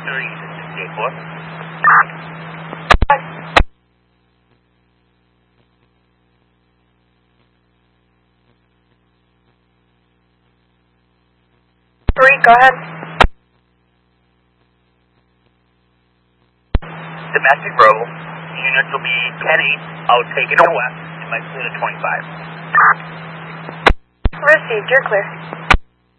368 Three, go ahead. Domestic Roval. Units will be 10-8 out taking it west. It might split at 25. Received, you're clear.